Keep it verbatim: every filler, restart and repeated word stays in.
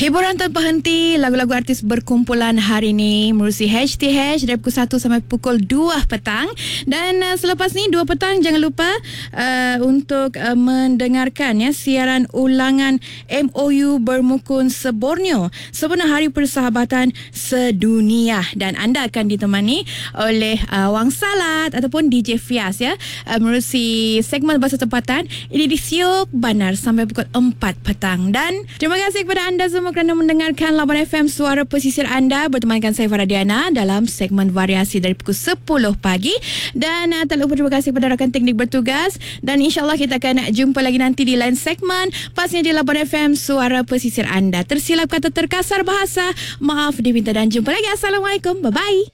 Hiburan tanpa henti, lagu-lagu artis berkumpulan hari ini menerusi H T H dari pukul satu sampai pukul dua petang. Dan uh, selepas ni dua petang jangan lupa uh, untuk uh, mendengarkan ya siaran ulangan M O U Bermukun se-Borneo sempena Hari Persahabatan Sedunia, dan anda akan ditemani oleh uh, Wang Salat ataupun D J Fias ya, uh, menerusi segmen bahasa tempatan ini di Siok Banar sampai pukul empat petang. Dan terima kasih kepada anda semua kerana mendengarkan Labuan F M, suara pesisir anda. Bertemankan saya Farah Diana dalam segmen variasi dari pukul sepuluh pagi. Dan uh, tak lupa terima kasih kepada rakan teknik bertugas. Dan insyaAllah kita akan jumpa lagi nanti di lain segmen, pastinya di Labuan F M, suara pesisir anda. Tersilap kata, terkasar bahasa, maaf diminta, dan jumpa lagi. Assalamualaikum, bye-bye.